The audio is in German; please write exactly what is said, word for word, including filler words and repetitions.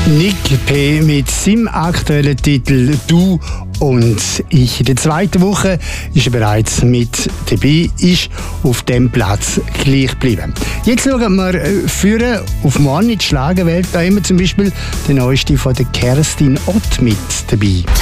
Nick P. mit seinem aktuellen Titel «Du und ich». In der zweiten Woche ist er bereits mit dabei, ist auf dem Platz gleich geblieben. Jetzt schauen wir führen auf morgen in die Schlagerwelt. Da haben wir zum Beispiel den neuesten von der Kerstin Ott mit dabei.